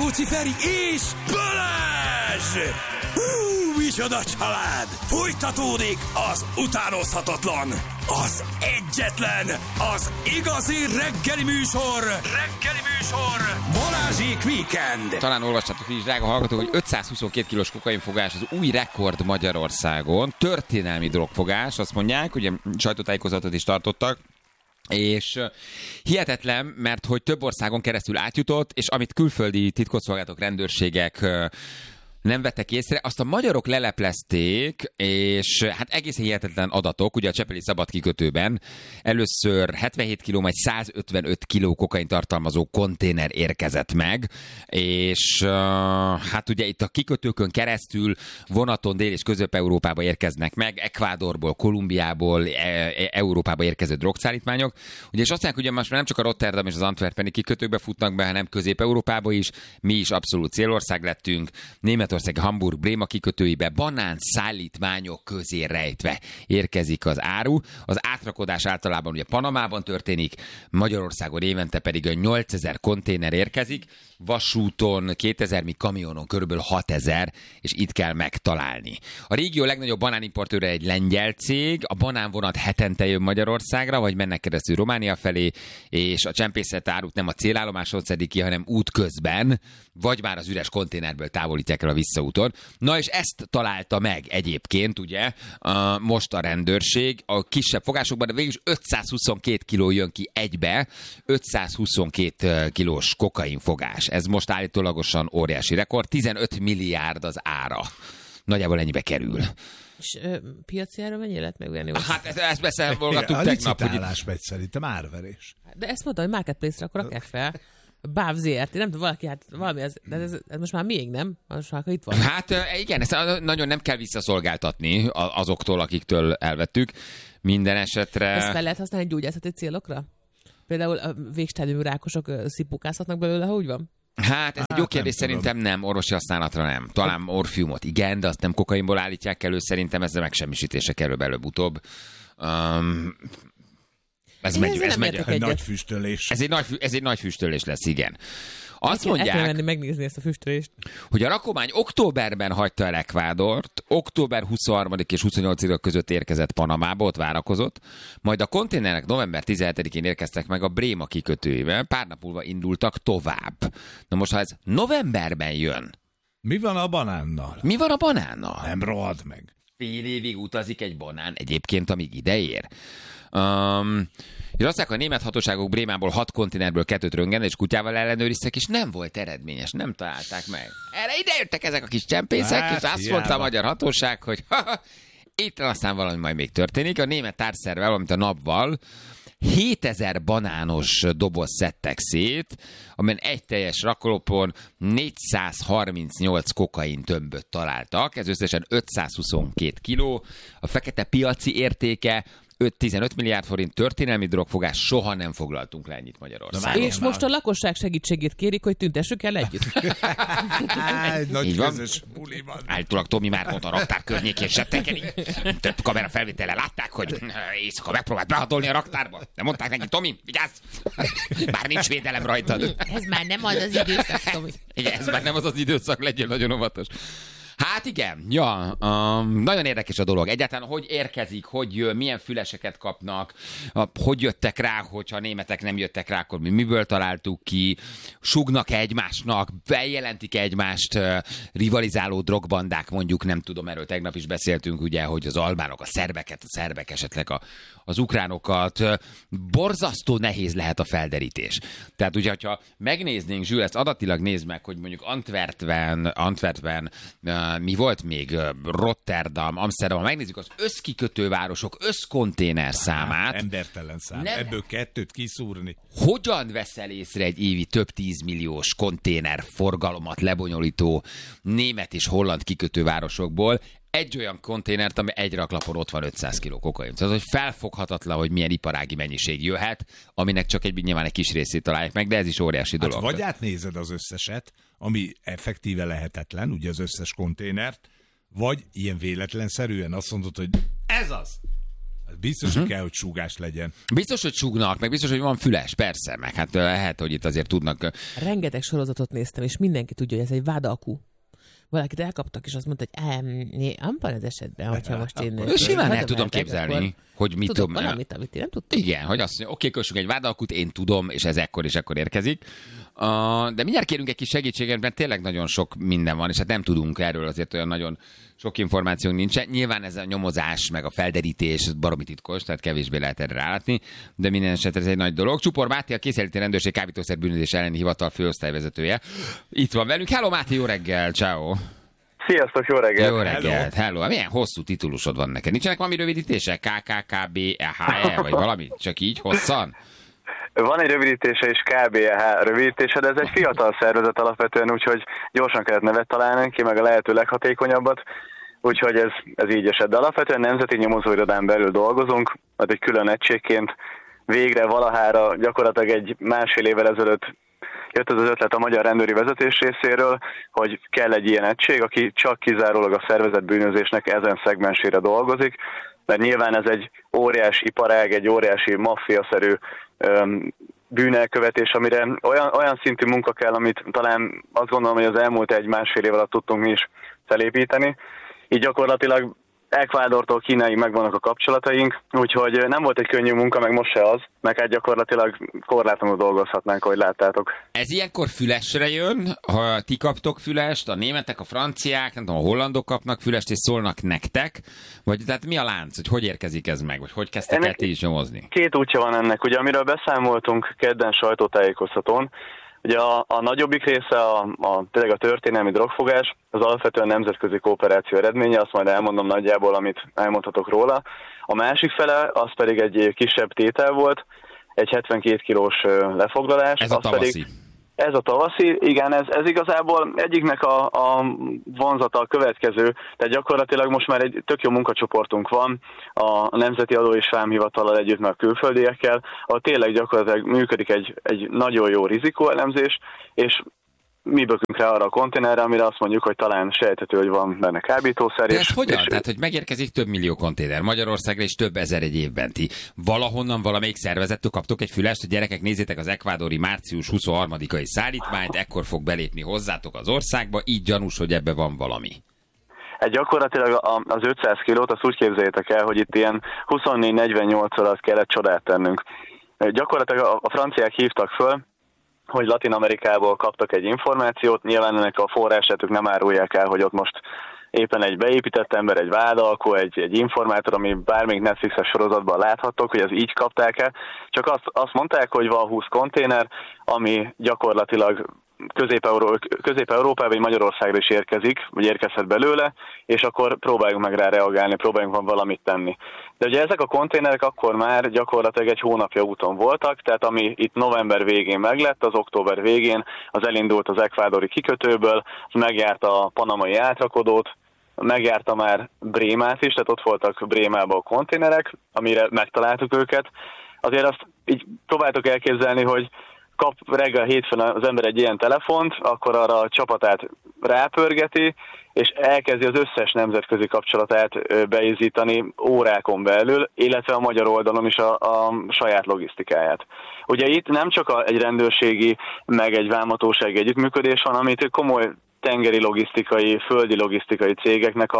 Rákóczi Feri és Balázs! Micsoda család! Folytatódik az utánozhatatlan, az egyetlen, az igazi reggeli műsor, Balázsék Weekend! Talán olvastátok is, drága hallgatók, hogy 522 kilós kokainfogás az új rekord Magyarországon. Történelmi drogfogás, azt mondják, ugye sajtótájékozatot is tartottak. És hihetetlen, mert hogy több országon keresztül átjutott, és amit külföldi titkosszolgálatok, rendőrségek nem vettek észre, azt a magyarok leleplezték, és hát egészen hihetetlen adatok, ugye a Csepeli szabad kikötőben először 77 kg, majd 155 kg kokain tartalmazó konténer érkezett meg, és hát ugye itt a kikötőkön keresztül vonaton Dél- és Közép-Európába érkeznek meg, Ecuadorból, Kolumbiából, Európába érkező drogszállítmányok. Ugye, és azt mondják, hogy most már nem csak a Rotterdam és az Antwerpeni kikötőkbe futnak be, hanem Közép-Európába is. Mi is abszolút célország lettünk. Németország, Hamburg, Bréma kikötőibe banán szállítmányok közé rejtve érkezik az áru. Az átrakodás általában ugye Panamában történik, Magyarországon évente pedig 8000 konténer érkezik, vasúton 2000, míg kamionon körülbelül 6000, és itt kell megtalálni. A régió legnagyobb banánimportőre egy lengyel cég, a banánvonat hetente jön Magyarországra, vagy mennek keresztül Románia felé, és a csempészet árut nem a célállomáson szedik ki, hanem útközben, vagy már az üres konténerből távolítják el a visszaúton. Na és ezt találta meg egyébként, ugye, most a rendőrség a kisebb fogásokban, de végül 522 kiló jön ki egybe, 522 kilós kokainfogás. Ez most állítólagosan óriási rekord, 15 milliárd az ára. Nagyjából ennyibe kerül. És piaci ára mennyi lehet megvenni? Hát ezt beszélvolgattuk a tegnap. licitálás megy szerintem árverés. De ezt mondta, hogy Marketplace-re akkor rakják fel. BÁV ZRT, nem tudom, valaki, hát valami, ez most már miénk, nem? Most már itt van. Hát igen, ezt nagyon nem kell visszaszolgáltatni azoktól, akiktől elvettük. Minden esetre... Ezt fel lehet használni gyógyászati célokra? Például a végstádiumú rákosok szipukázhatnak belőle, ha úgy van? Hát ez egy jó kérdés, szerintem nem, orvosi használatra nem. Talán orfiumot igen, de azt nem kokainból állítják elő, szerintem ez a megsemmisítése kerül előbb-utóbb. Ez megy. Egy nagy füstölés. Ez egy nagy füstölés lesz, igen. Azt mondják, el kell menni megnézni ezt a füstölést, hogy a rakomány októberben hagyta el Ecuadort, október 23. és 28. között érkezett Panamába, ott várakozott, majd a konténerek november 17-én érkeztek meg a Bréma kikötőjébe, pár nap múlva indultak tovább. Na most, ha ez novemberben jön... Mi van a banánnal? Nem rohad meg. Fél évig utazik egy banán egyébként, amíg ideér. És azt mondják, a német hatóságok Brémából 6 konténerből 2 röntgen és kutyával ellenőriztek, és nem volt eredményes, nem találták meg. Erre idejöttek ezek a kis csempészek, és azt mondta a magyar hatóság, hogy itt aztán valami majd még történik. A német társzervel, valamint a NAV-val 7000 banános doboz szedtek szét, amelyen egy teljes raklapon 438 kokain tömböt találtak, ez összesen 522 kiló. A fekete piaci értéke 15 milliárd forint, történelmi drogfogás, soha nem foglaltunk le ennyit Magyarországon. És most a lakosság segítségét kérik, hogy tüntessük el együtt. Egy nagy közös buli van. Állítólag Tomi már mondta a raktár környékén settegeni. Több kamera felvétele látták, hogy éjszaka megpróbált behatolni a raktárba. De mondták neki, Tomi, vigyázz! Bár nincs védelem rajtad. Ez már nem az az időszak, Tomi. Igen, ez már nem az az időszak, legyél nagyon óvatos. Hát igen, ja, nagyon érdekes a dolog. Egyáltalán hogy érkezik, hogy jön, milyen füleseket kapnak, hogy jöttek rá, hogyha a németek nem jöttek rá, akkor mi miből találtuk ki, sugnak-e egymásnak, bejelentik egymást, rivalizáló drogbandák, mondjuk, nem tudom, erről tegnap is beszéltünk, ugye, hogy az albánok, a szerbek esetleg az ukránokat, borzasztó nehéz lehet a felderítés. Tehát ugye, ha megnéznénk, Zsül, ezt adatilag nézd meg, hogy mondjuk Antwerpen mi volt még? Rotterdam, Amsterdam, megnézzük az összkikötővárosok összkonténer számát. Embertelen szám. Ebből 2 kiszúrni. Hogyan veszel észre egy évi több 10 milliós konténer forgalomat lebonyolító német és holland kikötővárosokból egy olyan konténert, ami egy raklapon ott van 500 kg kokain. Tehát, hogy felfoghatatlan, hogy milyen iparági mennyiség jöhet, aminek csak nyilván egy kis részét találják meg, de ez is óriási dolog. Hát vagy átnézed az összeset, ami effektíve lehetetlen, ugye az összes konténert, vagy ilyen véletlenszerűen azt mondod, hogy ez az. Biztos, hogy kell, hogy súgás legyen. Biztos, hogy súgnak, meg biztos, hogy van füles, persze, meg hát lehet, hogy itt azért tudnak... Rengeteg sorozatot néztem, és mindenki tudja, hogy ez egy vádalkú. Valakit elkaptak, és azt mondta, hogy abban az esetben, hogyha most én... Simán el tudom képzelni, akkor hogy mit tudom... valamit, amit én nem tudtam. Igen, hogy azt mondja, oké, kössünk egy vádalkút, én tudom, és ez ekkor és ekkor érkezik. De mindjárt kérünk egy kis segítséget, mert tényleg nagyon sok minden van, és hát nem tudunk erről, azért olyan nagyon sok információnk nincsen. Nyilván ez a nyomozás, meg a felderítés baromi titkos, tehát kevésbé lehet erre rálátni, de minden esetre ez egy nagy dolog. Csupor Máté, a Készenléti Rendőrség kábítószer bűnözés elleni hivatal főosztályvezetője. Itt van velünk. Hello Máté, jó reggel, ciao. Sziasztok, jó reggelt! Jó reggelt, hello. Milyen hosszú titulusod van neked? Nincsenek valami rövidítések? KKKBHE, vagy valami? Csak így hosszan? Van egy rövidítése és KBH rövidítése, de ez egy fiatal szervezet alapvetően, úgyhogy gyorsan kellett nevet találni, ki meg a lehető leghatékonyabbat, úgyhogy ez így esett. De alapvetően nemzeti nyomozóirodán belül dolgozunk, hát egy külön egységként. Végre valahára gyakorlatilag egy másfél évvel ezelőtt jött az ötlet a magyar rendőri vezetés részéről, hogy kell egy ilyen egység, aki csak kizárólag a szervezett bűnözésnek ezen szegmensére dolgozik, mert nyilván ez egy óriási iparág, egy óriási maffiaszerű bűnelkövetés, amire olyan szintű munka kell, amit talán azt gondolom, hogy az elmúlt egy-másfél év alatt tudtunk mi is felépíteni. Így gyakorlatilag Ekvádortól Kínáig megvannak a kapcsolataink, úgyhogy nem volt egy könnyű munka, meg most se az, meg hát gyakorlatilag korlátlanul dolgozhatnánk, ahogy láttátok. Ez ilyenkor fülesre jön, ha ti kaptok fülest, a németek, a franciák, nem tudom, a hollandok kapnak fülest, és szólnak nektek, vagy tehát mi a lánc, hogy érkezik ez meg, vagy hogy kezdtek el ti is nyomozni? Két útja van ennek, ugye amiről beszámoltunk kedden sajtótájékoztatón. Ugye a nagyobbik része tényleg a történelmi drogfogás, az alapvetően nemzetközi kooperáció eredménye, azt majd elmondom nagyjából, amit elmondhatok róla. A másik fele, az pedig egy kisebb tétel volt, egy 72 kilós lefoglalás. Ez a tavaszi. Ez a tavaszi, igen, ez igazából egyiknek a vonzata a következő, tehát gyakorlatilag most már egy tök jó munkacsoportunk van a Nemzeti Adó és Vámhivatallal együtt, meg a külföldiekkel, ahol tényleg gyakorlatilag működik egy nagyon jó rizikóelemzés, és mi bökünk rá arra a konténerre, amire azt mondjuk, hogy talán sejthető, hogy van benne kábítószer. De ez hogyan? Tehát, hogy megérkezik több millió konténer Magyarországra, és több ezer egy évben. Ti valahonnan, valamelyik szervezettől kaptok egy fülest, hogy gyerekek, nézzétek az ekvádori március 23-ai szállítmányt, ekkor fog belépni hozzátok az országba, így gyanús, hogy ebbe van valami. Gyakorlatilag az 500 kilót, azt úgy képzeljétek el, hogy itt ilyen 24-48 órát kellett csodát tennünk. Gyakorlatilag a franciák hívtak föl, hogy Latin-Amerikából kaptak egy információt, nyilván ennek a forrását ők nem árulják el, hogy ott most éppen egy beépített ember, egy vádalkó, egy informátor, ami bármelyik Netflixes sorozatban láthattok, hogy ez így kapták el, csak azt mondták, hogy van 20 konténer, ami gyakorlatilag Közép-Európába vagy Magyarországra is érkezik, vagy érkezhet belőle, és akkor próbáljunk meg rá reagálni, próbáljunk van valamit tenni. De ugye ezek a konténerek akkor már gyakorlatilag egy hónapja úton voltak, tehát ami itt november végén meglett, az október végén az elindult az ekvádori kikötőből, az megjárta a panamai átrakodót, megjárta már Brémát is, tehát ott voltak Brémában a konténerek, amire megtaláltuk őket. Azért azt így próbáltok elképzelni, hogy kap reggel hétfőn az ember egy ilyen telefont, akkor arra a csapatát rápörgeti, és elkezdi az összes nemzetközi kapcsolatát beizítani órákon belül, illetve a magyar oldalon is a saját logisztikáját. Ugye itt nem csak egy rendőrségi, meg egy vámhatósági együttműködés van, amit komoly tengeri logisztikai, földi logisztikai cégeknek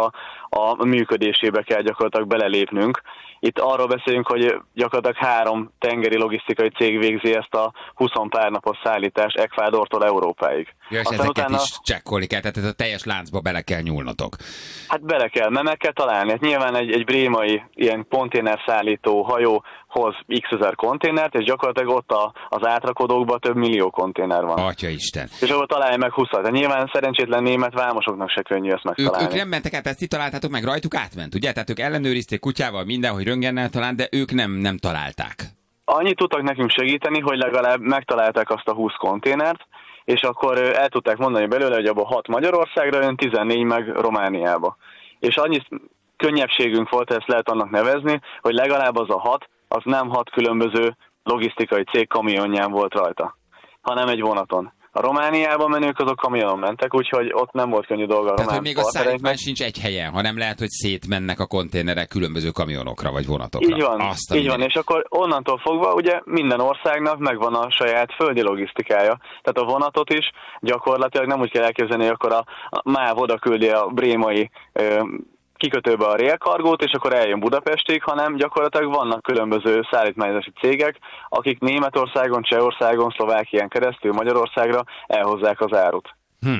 a működésébe kell gyakorlatilag belelépnünk. Itt arról beszélünk, hogy gyakorlatilag 3 tengeri logisztikai cég végzi ezt a 20 pár napos szállítást Ekvádortól Európáig. Ja, és ezeket utána is csekkolni kell, tehát ez a teljes láncba bele kell nyúlnotok. Hát bele kell, mert meg kell találni. Hát nyilván egy brémai ilyen konténerszállító hajó hoz x ezer konténert, és gyakorlatilag ott az átrakodókban több millió konténer van. Atyaisten. És ahol találja meg 20-at. De nyilván szerencsétlen német vámosoknak se könnyű ezt megtalálni. Ők nem mentek át, ezt ti találtátok meg, rajtuk átment, ugye? Tehát ők ellenőrizték kutyával minden, hogy röntgennel talán, de ők nem találták. Annyit tudtak nekünk segíteni, hogy legalább megtalálták azt a 20 konténert, és akkor el tudták mondani belőle, hogy abban 6 Magyarországra jön, 14 meg Romániába. És annyi könnyebbségünk volt, ezt lehet annak nevezni, hogy legalább az a 6, az nem 6 különböző logisztikai cég kamionján volt rajta, hanem egy vonaton. A Romániában menők azok kamionon mentek, úgyhogy ott nem volt könnyű dolga a Tehát, hogy román még a partnereinknek. szállítmány sincs egy helyen, hanem lehet, hogy szétmennek a konténerek különböző kamionokra vagy vonatokra. Így van, és akkor onnantól fogva ugye minden országnak megvan a saját földi logisztikája. Tehát a vonatot is gyakorlatilag nem úgy kell elképzelni, hogy akkor a MÁV oda küldi a brémai kikötőbe a rélkargót, és akkor eljön Budapestig, hanem gyakorlatilag vannak különböző szállítmányozási cégek, akik Németországon, Csehországon, Szlovákián keresztül Magyarországra elhozzák az árut.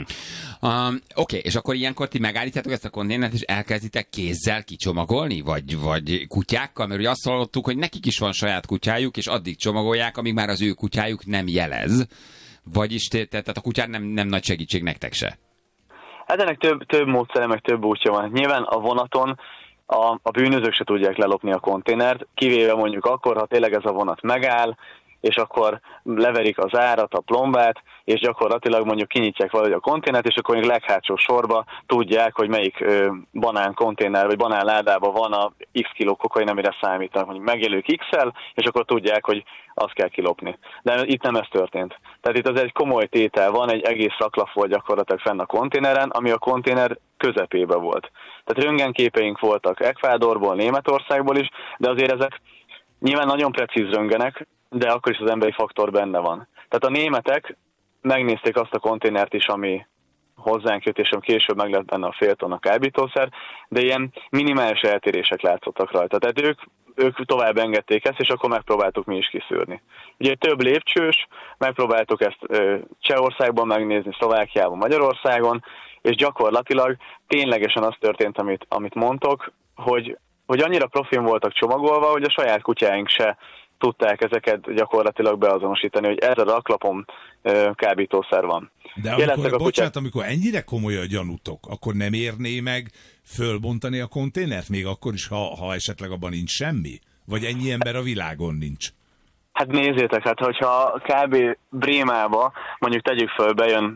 Oké, és akkor ilyenkor ti megállítjátok ezt a konténert, és elkezditek kézzel kicsomagolni? Vagy kutyákkal? Mert ugye azt hallottuk, hogy nekik is van saját kutyájuk, és addig csomagolják, amíg már az ő kutyájuk nem jelez. Vagyis tehát a kutyán nem nagy segítség nektek se. Hát ennek több módszere, meg több útja van. Nyilván a vonaton a bűnözők se tudják lelopni a konténert, kivéve mondjuk akkor, ha tényleg ez a vonat megáll, és akkor leverik az árat, a plombát, és gyakorlatilag mondjuk kinyitják valahogy a konténert, és akkor még leghátsó sorba tudják, hogy melyik banán konténer, vagy banán ládában van a x kiló kokain, amire számítanak, mondjuk megjelölik X-el, és akkor tudják, hogy azt kell kilopni. De itt nem ez történt. Tehát itt az egy komoly tétel van, egy egész raklap volt gyakorlatilag fenn a konténeren, ami a konténer közepébe volt. Tehát röntgenképeink voltak Ecuadorból, Németországból is, de azért ezek nyilván nagyon precíz röntgenek, de akkor is az emberi faktor benne van. Tehát a németek megnézték azt a konténert is, ami hozzánk jött, és később meg lett benne a fél tonna kábítószer, de ilyen minimális eltérések látszottak rajta. Tehát ők tovább engedték ezt, és akkor megpróbáltuk mi is kiszűrni. Ugye több lépcsős, megpróbáltuk ezt Csehországban megnézni, Szlovákiában, Magyarországon, és gyakorlatilag ténylegesen az történt, amit mondtok, hogy annyira profin voltak csomagolva, hogy a saját kutyáink se tudták ezeket gyakorlatilag beazonosítani, hogy ez a raklapon kábítószer van. De amikor ennyire komoly a gyanútok, akkor nem érné meg fölbontani a konténert, még akkor is, ha esetleg abban nincs semmi? Vagy ennyi ember a világon nincs? Hát nézzétek, hogyha kb. Brémába mondjuk tegyük föl, bejön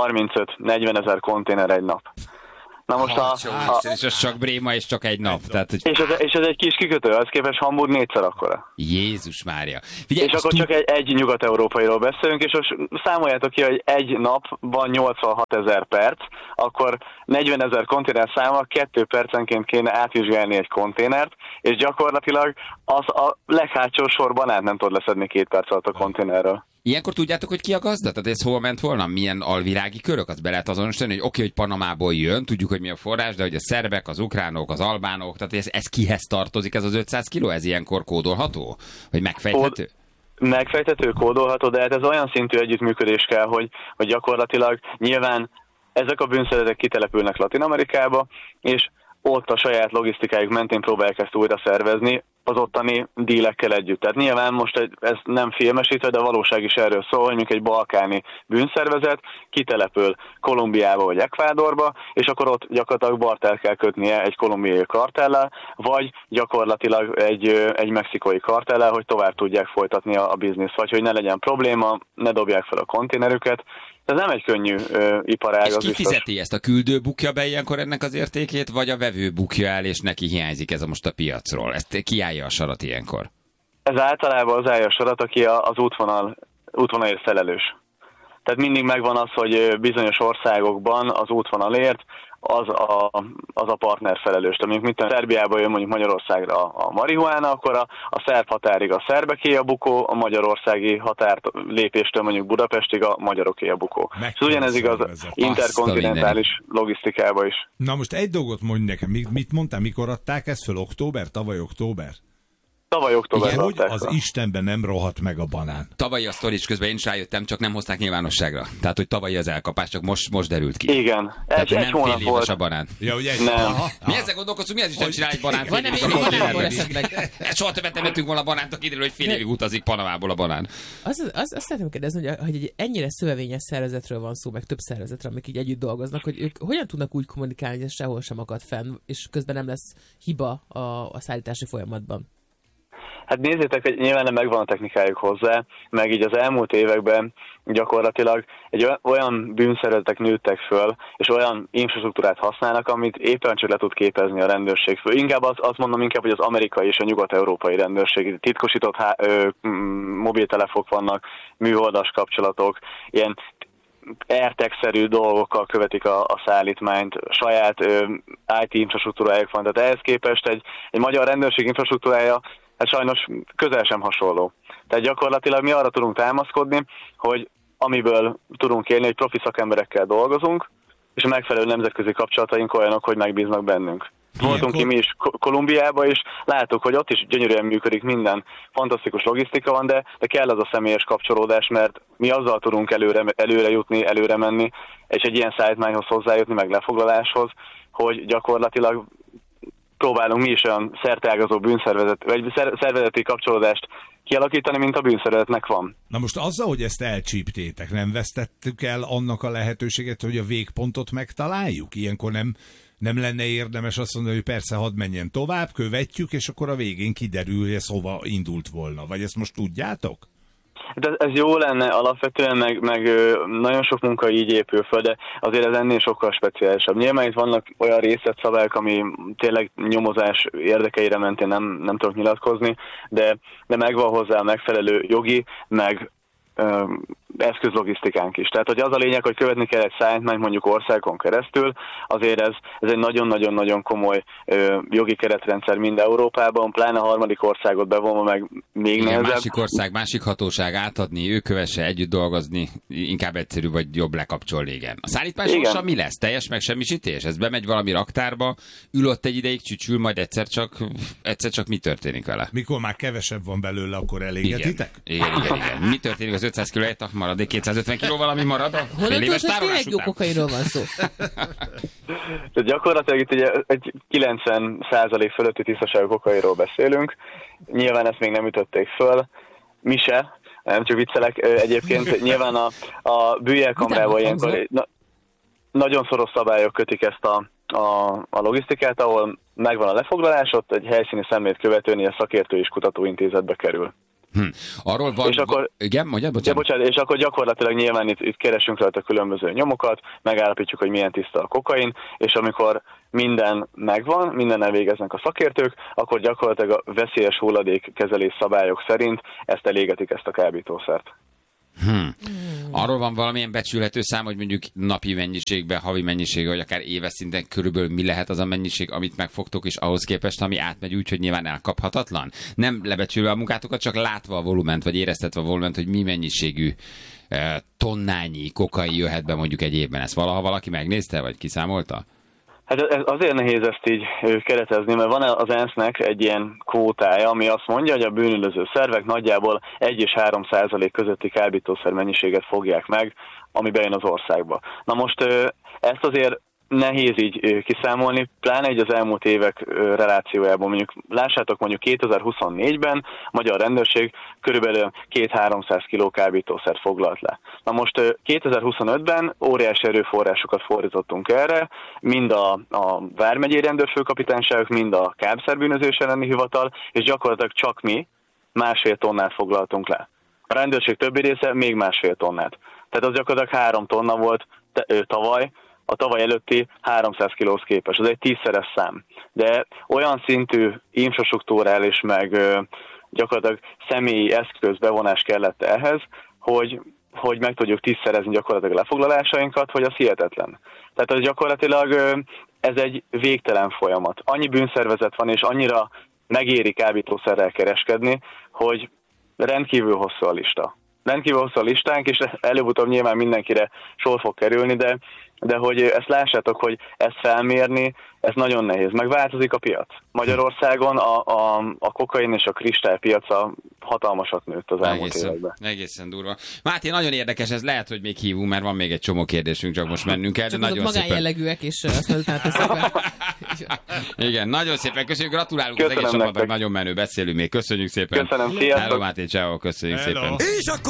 35-40 ezer konténer egy nap. Na most és ez csak Bréma, és csak egy nap. Tehát, hogy... és ez egy kis kikötő, az képest Hamburg 4-szer akkora. Jézus Mária. Figyelj, és akkor csak egy nyugat-európairól beszélünk, és most számoljátok ki, hogy egy napban 86 ezer perc, akkor 40 ezer konténer száma, 2 percenként kéne átvizsgálni egy konténert, és gyakorlatilag az a leghátsó sorban át nem tud leszedni 2 perc alatt a konténerről. Ilyenkor tudjátok, hogy ki a gazda? Tehát ez hol ment volna? Milyen alvilági körök? Azt be lehet azonosítani, hogy oké, hogy Panamából jön, tudjuk, hogy mi a forrás, de hogy a szerbek, az ukránok, az albánok, tehát ez kihez tartozik, ez az 500 kiló? Ez ilyenkor kódolható? Vagy megfejthető? Megfejthető, kódolható, de hát ez olyan szintű együttműködés kell, hogy gyakorlatilag nyilván ezek a bűnszervezetek kitelepülnek Latin-Amerikába, és ott a saját logisztikájuk mentén próbálják ezt újra szervezni az ottani dílekkel együtt. Tehát nyilván most ez nem filmesítve, de a valóság is erről szól, hogy mondjuk egy balkáni bűnszervezet kitelepül Kolumbiába vagy Ecuadorba, és akkor ott gyakorlatilag barter kell kötnie egy kolumbiai kartellel, vagy gyakorlatilag egy mexikói kartellel, hogy tovább tudják folytatni a bizniszt, vagy hogy ne legyen probléma, ne dobják fel a konténerüket. Ez nem egy könnyű iparág. És ki fizeti ezt? A küldő bukja be ilyenkor ennek az értékét, vagy a vevő bukja el, és neki hiányzik ez most a piacról? Ezt ki állja a sarat ilyenkor? Ez általában az állja a sarat, aki az útvonalért felelős. Tehát mindig megvan az, hogy bizonyos országokban az útvonalért az a partner felelős. Tehát mint Szerbiából jön mondjuk Magyarországra a marihuána, akkor a szerb határig a szerbeké a bukó, a magyarországi határ lépéstől mondjuk Budapestig a magyaroké a bukó. És ugyanez igaz interkontinentális logisztikába is. Na most egy dolgot mondj nekem, mit mondtál, mikor adták ezt föl? Tavaly október? Tavaly októberben. Igen, hogy az Istenben nem rohadt meg a banán. Tavalyi a sztorics közben én is rájöttem, csak nem hozták nyilvánosságra. Tehát, hogy tavalyi az elkapás, csak most derült ki. Igen. Tehát, egy hónap volt a banán. Ja, ugye nem. Mi ezzel gondolkozunk, mi az Isten csinál egy banánt? Van nem soha többet nem ettünk volna a banánt, kiderül, hogy fél évig utazik Panamából a banán. Azt szeretném kérdezni, hogy egy ennyire szövevényes szervezetről van szó, meg több szervezetről, amik így együtt dolgoznak, hogy ők hogyan tudnak úgy kommunikálni, hogy ez sehol sem akad fenn, és közben nem lesz hiba a szállítási folyamatban. Hát nézzétek, hogy nyilván megvan a technikájuk hozzá, meg így az elmúlt években gyakorlatilag olyan bűnszervezetek nőttek föl, és olyan infrastruktúrát használnak, amit éppen csak le tud képezni a rendőrség föl. Inkább azt mondom hogy az amerikai és a nyugat-európai rendőrség. Titkosított mobiltelefonok vannak, műholdas kapcsolatok, ilyen AirTag-szerű dolgokkal követik a szállítmányt, saját IT infrastruktúrájuk van, tehát ehhez képest egy magyar rendőrség infrastruktúrája hát sajnos közel sem hasonló. Tehát gyakorlatilag mi arra tudunk támaszkodni, hogy amiből tudunk élni, hogy profi szakemberekkel dolgozunk, és a megfelelő nemzetközi kapcsolataink olyanok, hogy megbíznak bennünk. Voltunk ki mi is Kolumbiába, és láttuk, hogy ott is gyönyörűen működik minden, fantasztikus logisztika van, de kell az a személyes kapcsolódás, mert mi azzal tudunk előre jutni, előre menni, és egy ilyen szállítmányhoz hozzájutni, meg lefoglaláshoz, hogy gyakorlatilag próbálunk mi is olyan szerteágazó szervezeti kapcsolódást kialakítani, mint a bűnszervezetnek van. Na most azzal, hogy ezt elcsíptétek, nem vesztettük el annak a lehetőséget, hogy a végpontot megtaláljuk? Ilyenkor nem lenne érdemes azt mondani, hogy persze hadd menjen tovább, követjük, és akkor a végén kiderül, hogy ez hova indult volna. Vagy ezt most tudjátok? De ez jó lenne alapvetően, meg nagyon sok munka így épül föl, de azért ez ennél sokkal speciálisabb. Nyilván itt vannak olyan részletszabályok, ami tényleg nyomozás érdekeire mentén nem tudok nyilatkozni, de megvan hozzá a megfelelő jogi, meg eszközlogisztikánk is. Tehát, hogy az a lényeg, hogy követni kell egy szállítmányt mondjuk országon keresztül, azért ez egy nagyon-nagyon-nagyon komoly jogi keretrendszer mind Európában, pláne a harmadik országot bevonva meg még nehezebb. Másik ország, másik hatóság átadni, ő kövesse, együtt dolgozni, inkább egyszerű vagy jobb lekapcsolni, igen. A szállítmány sorsa mi lesz? Teljes megsemmisítés? Ez bemegy valami raktárba, ül ott egy ideig, csücsül, majd egyszer csak mi történik vele? Mikor már kevesebb van belőle, akkor elégetitek? Igen. Mi történik az 500 kg helyett, maradék 250 kg valami marad a fél éves tárolás után? Jó kokairól van szó. Tehát gyakorlatilag itt ugye egy 90% fölötti tisztaságú kokairól beszélünk. Nyilván ezt még nem ütötték föl. Mi se, nem csak viccelek. Egyébként nyilván a bűjjelkamrával ilyenkor nagyon szoros szabályok kötik ezt a logisztikát, ahol megvan a lefoglalás, ott egy helyszíni szemlét követően a szakértő és kutatóintézetbe kerül. Arról van... És akkor, igen, mondjad, bocsánat. És akkor gyakorlatilag nyilván itt keresünk rajta különböző nyomokat, megállapítjuk, hogy milyen tiszta a kokain, és amikor minden megvan, mindennel végeznek a szakértők, akkor gyakorlatilag a veszélyes hulladékkezelés szabályok szerint ezt elégetik, ezt a kábítószert. Arról van valamilyen becsülhető szám, hogy mondjuk napi mennyiségben, havi mennyiségben, vagy akár éves szinten körülbelül mi lehet az a mennyiség, amit megfogtok, és ahhoz képest, ami átmegy úgy, hogy nyilván elkaphatatlan? Nem lebecsülve a munkátokat, csak látva a volument, vagy éreztetve a volument, hogy mi mennyiségű tonnányi kokain jöhet be mondjuk egy évben. Ezt valaha valaki megnézte, vagy kiszámolta? Hát azért nehéz ezt így keretezni, mert van az ENSZ-nek egy ilyen kvótája, ami azt mondja, hogy a bűnüldöző szervek nagyjából 1 és 3% közötti kábítószer mennyiséget fogják meg, ami bejön az országba. Na most ezt azért nehéz így kiszámolni, pláne így az elmúlt évek relációjában. Lássátok, mondjuk 2024-ben a magyar rendőrség körülbelül 200-300 kg kábítószert foglalt le. Na most 2025-ben óriási erőforrásokat fordítottunk erre, mind a vármegyei rendőrfőkapitányságok, mind a kábítószerbűnözés elleni hivatal, és gyakorlatilag csak mi 1,5 tonnát foglaltunk le. A rendőrség többi része még 1,5 tonnát. Tehát az gyakorlatilag 3 tonna volt tavaly, a tavaly előtti 300 kilóhoz képest. Ez egy 10-szeres szám. De olyan szintű infrastruktúrális, meg gyakorlatilag személyi eszköz bevonás kellett ehhez, hogy meg tudjuk 10-szerezni gyakorlatilag a lefoglalásainkat, hogy az hihetetlen. Tehát ez gyakorlatilag ez egy végtelen folyamat. Annyi bűnszervezet van, és annyira megéri kábítószerrel kereskedni, hogy rendkívül hosszú a lista. Rendkívül hosszú a listánk, és előbb-utóbb nyilván mindenkire sor fog kerülni, de hogy ezt lássátok, hogy ezt felmérni, ez nagyon nehéz. Megváltozik a piac. Magyarországon a kokain és a kristály piaca hatalmasat nőtt az elmúlt években. Egészen durva. Máté, nagyon érdekes, ez lehet, hogy még hívunk, mert van még egy csomó kérdésünk, csak most mennünk kell. Csak de nagyon szépen... magánjellegűek, és azt mondtál, igen, nagyon szépen köszönjük, gratulálunk az egész csapatnak, nagyon menő, beszélünk még. Köszönjük szépen. Köszönöm, sziasztok. Hello, Máté, ciao, köszönjük szépen. És akkor